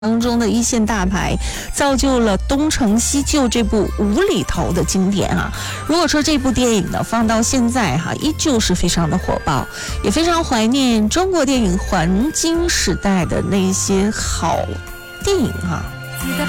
当中的一线大牌，造就了《东成西就》这部无厘头的经典啊。如果说这部电影呢放到现在依旧是非常的火爆，也非常怀念中国电影黄金时代的那些好电影